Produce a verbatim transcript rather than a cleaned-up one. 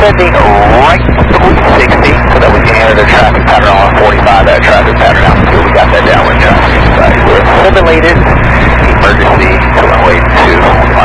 descending right three sixty so that we can enter the traffic pattern on forty-five, that traffic pattern altitude. We got that downwind traffic inside. We're simulated emergency to runway two.